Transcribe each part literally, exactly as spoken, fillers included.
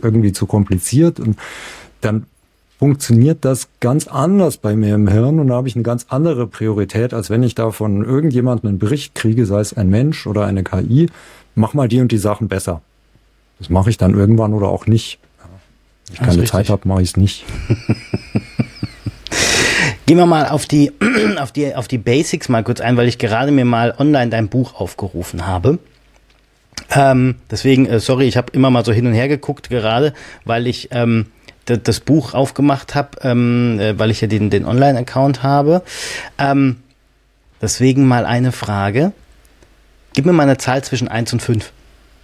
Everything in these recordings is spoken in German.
irgendwie zu kompliziert und dann funktioniert das ganz anders bei mir im Hirn und da habe ich eine ganz andere Priorität, als wenn ich da von irgendjemandem einen Bericht kriege, sei es ein Mensch oder eine K I, mach mal die und die Sachen besser. Das mache ich dann irgendwann oder auch nicht. Wenn ich keine Zeit habe, mache ich es nicht. Gehen wir mal auf die, auf die, auf die Basics mal kurz ein, weil ich gerade mir mal online dein Buch aufgerufen habe. Ähm, deswegen, äh, sorry, ich habe immer mal so hin und her geguckt gerade, weil ich ähm, das Buch aufgemacht habe, ähm, weil ich ja den, den Online-Account habe. Ähm, deswegen mal eine Frage. Gib mir mal eine Zahl zwischen eins und fünf.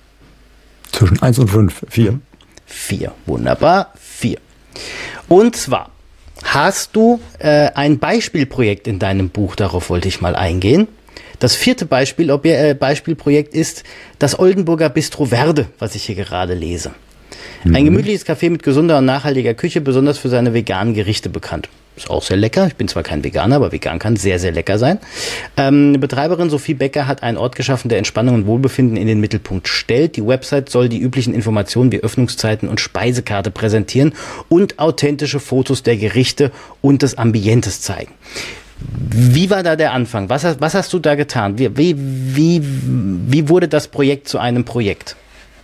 Zwischen eins und fünf, vier. vier, wunderbar, vier. Und zwar hast du äh, ein Beispielprojekt in deinem Buch, darauf wollte ich mal eingehen. Das vierte Beispiel, ob, äh, Beispielprojekt ist das Oldenburger Bistro Verde, was ich hier gerade lese. Ein gemütliches Café mit gesunder und nachhaltiger Küche, besonders für seine veganen Gerichte bekannt. Ist auch sehr lecker. Ich bin zwar kein Veganer, aber vegan kann sehr, sehr lecker sein. Ähm, die Betreiberin Sophie Becker hat einen Ort geschaffen, der Entspannung und Wohlbefinden in den Mittelpunkt stellt. Die Website soll die üblichen Informationen wie Öffnungszeiten und Speisekarte präsentieren und authentische Fotos der Gerichte und des Ambientes zeigen. Wie war da der Anfang? Was hast, was hast du da getan? Wie, wie, wie, wie wurde das Projekt zu einem Projekt?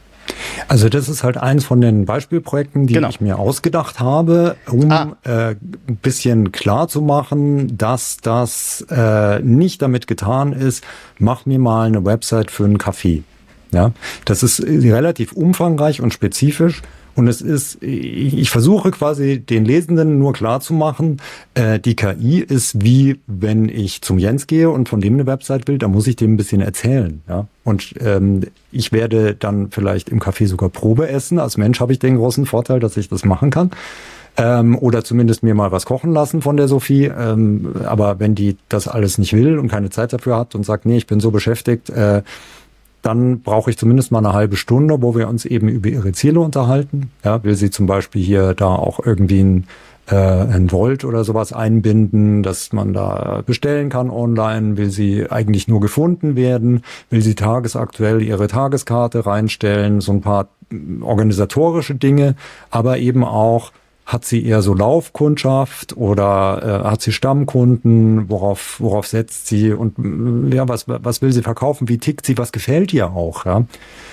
Also das ist halt eins von den Beispielprojekten, die genau. ich mir ausgedacht habe, um ah. äh, ein bisschen klar zu machen, dass das äh, nicht damit getan ist, mach mir mal eine Website für einen Café. Ja, das ist relativ umfangreich und spezifisch. Und es ist, ich versuche quasi den Lesenden nur klar zu machen, äh, die K I ist wie, wenn ich zum Jens gehe und von dem eine Website will, da muss ich dem ein bisschen erzählen. Ja? Und ähm, ich werde dann vielleicht im Café sogar Probe essen. Als Mensch habe ich den großen Vorteil, dass ich das machen kann. Ähm, oder zumindest mir mal was kochen lassen von der Sophie. Ähm, aber wenn die das alles nicht will und keine Zeit dafür hat und sagt, nee, ich bin so beschäftigt, äh, dann brauche ich zumindest mal eine halbe Stunde, wo wir uns eben über ihre Ziele unterhalten. Ja, will sie zum Beispiel hier da auch irgendwie ein, äh, ein Volt oder sowas einbinden, dass man da bestellen kann online? Will sie eigentlich nur gefunden werden? Will sie tagesaktuell ihre Tageskarte reinstellen? So ein paar organisatorische Dinge, aber eben auch, hat sie eher so Laufkundschaft oder äh, hat sie Stammkunden? Worauf worauf setzt sie? Und ja, was was will sie verkaufen? Wie tickt sie? Was gefällt ihr auch? Ja?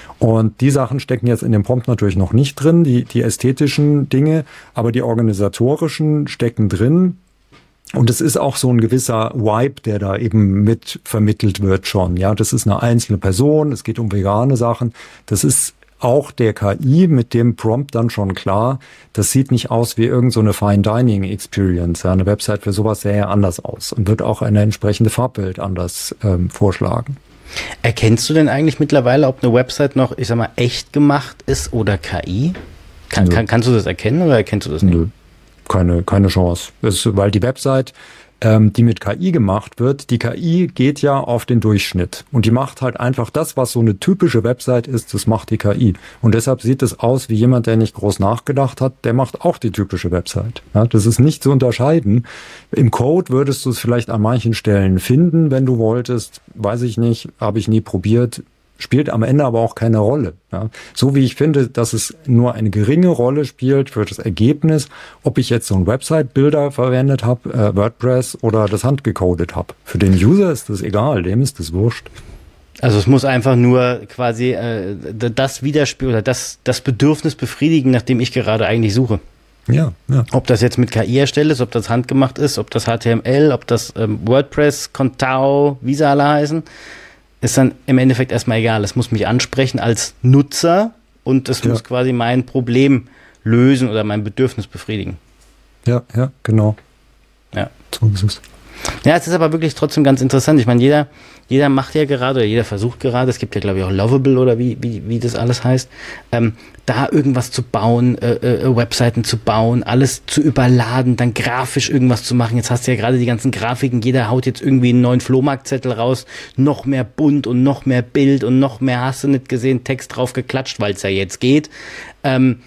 Und die Sachen stecken jetzt in dem Prompt natürlich noch nicht drin, die die ästhetischen Dinge, aber die organisatorischen stecken drin. Und es ist auch so ein gewisser Vibe, der da eben mit vermittelt wird schon. Ja, das ist eine einzelne Person. Es geht um vegane Sachen. Das ist auch der K I mit dem Prompt dann schon klar, das sieht nicht aus wie irgend so eine Fine Dining Experience. Ja, eine Website für sowas sähe ja anders aus und wird auch eine entsprechende Farbbild anders ähm, vorschlagen. Erkennst du denn eigentlich mittlerweile, ob eine Website noch, ich sag mal, echt gemacht ist oder K I? Kann, kann, kannst du das erkennen oder erkennst du das nicht? Nö, keine, keine Chance. Das ist, weil die Website, ähm, die mit K I gemacht wird, die K I geht ja auf den Durchschnitt. Und die macht halt einfach das, was so eine typische Website ist, das macht die K I. Und deshalb sieht es aus wie jemand, der nicht groß nachgedacht hat, der macht auch die typische Website. Ja, das ist nicht zu unterscheiden. Im Code würdest du es vielleicht an manchen Stellen finden, wenn du wolltest. Weiß ich nicht, habe ich nie probiert. Spielt am Ende aber auch keine Rolle. Ja. So wie ich finde, dass es nur eine geringe Rolle spielt für das Ergebnis, ob ich jetzt so einen Website-Builder verwendet habe, äh, WordPress oder das handgecodet habe. Für den User ist das egal, dem ist das wurscht. Also es muss einfach nur quasi äh, das widerspiegeln oder das, das Bedürfnis befriedigen, nach dem ich gerade eigentlich suche. Ja, ja. Ob das jetzt mit K I erstellt ist, ob das handgemacht ist, ob das H T M L, ob das ähm, WordPress, Contao, wie sie alle heißen, ist dann im Endeffekt erstmal egal. Es muss mich ansprechen als Nutzer und es ja. muss quasi mein Problem lösen oder mein Bedürfnis befriedigen. Ja, ja, genau. Ja. So ist es. Ja, es ist aber wirklich trotzdem ganz interessant. Ich meine, jeder, jeder macht ja gerade, oder jeder versucht gerade, es gibt ja, glaube ich, auch Lovable oder wie, wie, wie das alles heißt, ähm, da irgendwas zu bauen, äh, äh, Webseiten zu bauen, alles zu überladen, dann grafisch irgendwas zu machen. Jetzt hast du ja gerade die ganzen Grafiken, jeder haut jetzt irgendwie einen neuen Flohmarktzettel raus, noch mehr bunt und noch mehr Bild und noch mehr, hast du nicht gesehen, Text drauf geklatscht, weil es ja jetzt geht. Ähm,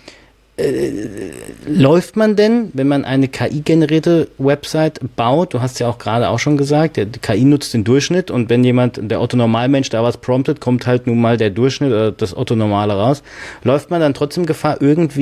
Äh, läuft man denn, wenn man eine K I-generierte Website baut, du hast ja auch gerade auch schon gesagt, die K I nutzt den Durchschnitt und wenn jemand, der Otto-Normalmensch da was promptet, kommt halt nun mal der Durchschnitt oder das Otto-Normale raus, läuft man dann trotzdem Gefahr, irgendwie